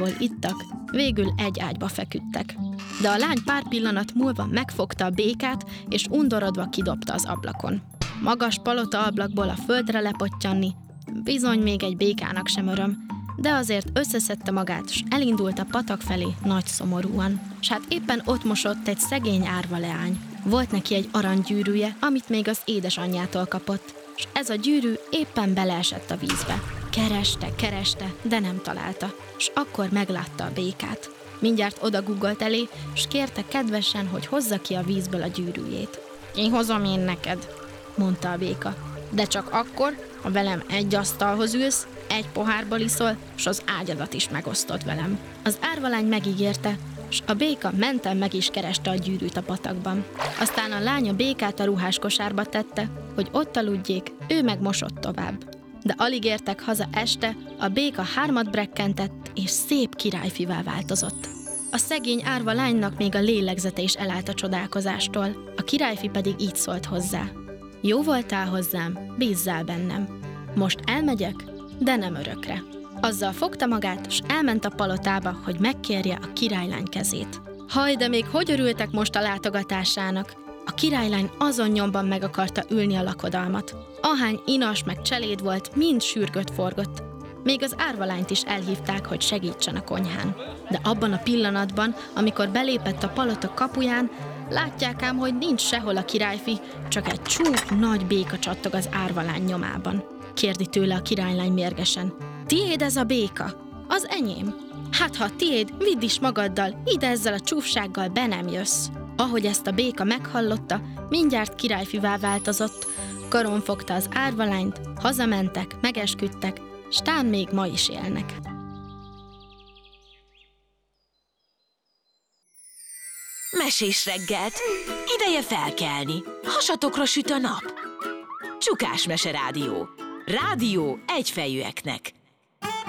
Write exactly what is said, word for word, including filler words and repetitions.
ahol ittak, végül egy ágyba feküdtek. De a lány pár pillanat múlva megfogta a békát, és undorodva kidobta az ablakon. Magas palota ablakból a földre lepottyanni, bizony még egy békának sem öröm, de azért összeszedte magát, s elindult a patak felé nagy szomorúan. S hát éppen ott mosott egy szegény árva leány. Volt neki egy aranygyűrűje, amit még az édesanyjától kapott, s ez a gyűrű éppen beleesett a vízbe. Kereste, kereste, de nem találta, s akkor meglátta a békát. Mindjárt odaguggolt elé, s kérte kedvesen, hogy hozza ki a vízből a gyűrűjét. Én hozom én neked, mondta a béka, de csak akkor, ha velem egy asztalhoz ülsz, egy pohárból iszol, s az ágyadat is megosztod velem. Az árvalány megígérte, s a béka menten meg is kereste a gyűrűt a patakban. Aztán a lány a békát a ruháskosárba tette, hogy ott aludjék, ő meg mosott tovább. De alig értek haza este, a béka hármat brekkentett, és szép királyfivá változott. A szegény árva lánynak még a lélegzete is elállt a csodálkozástól, a királyfi pedig így szólt hozzá. Jó voltál hozzám, bízzál bennem. Most elmegyek, de nem örökre. Azzal fogta magát, s elment a palotába, hogy megkérje a királylány kezét. Haj, de még hogy örültek most a látogatásának! A királylány azon nyomban meg akarta ülni a lakodalmat. Ahány inas meg cseléd volt, mind sürgött forgott. Még az árvalányt is elhívták, hogy segítsen a konyhán. De abban a pillanatban, amikor belépett a palota kapuján, látják ám, hogy nincs sehol a királyfi, csak egy csúf nagy béka csattog az árvalány nyomában. Kérdi tőle a királylány mérgesen. Tiéd ez a béka? Az enyém. Hát ha tiéd, vidd is magaddal, ide ezzel a csúfsággal be nem jössz. Ahogy ezt a béka meghallotta, mindjárt királyfivá változott, karon fogta az árvalányt, hazamentek, megesküdtek, s tán még ma is élnek. Mesés reggelt, ideje felkelni, hasatokra süt a nap. Csukás Mese Rádió. Rádió egyfejűeknek.